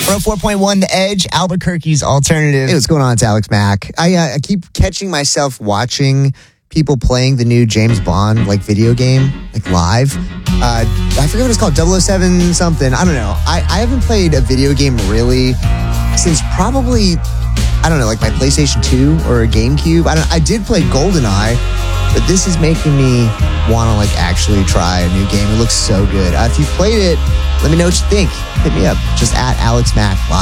4.1 The Edge, Albuquerque's alternative. Hey, what's going on? It's Alex Mack. I keep catching myself watching people playing the new James Bond video game live. I forget what it's called, 007 something. I don't know. I haven't played a video game really since probably, I don't know, my PlayStation 2 or a GameCube. I did play GoldenEye, but this is making me want to actually try a new game. It looks so good. If you've played it, let me know what you think. Hit me up, just at Alex Mack Live.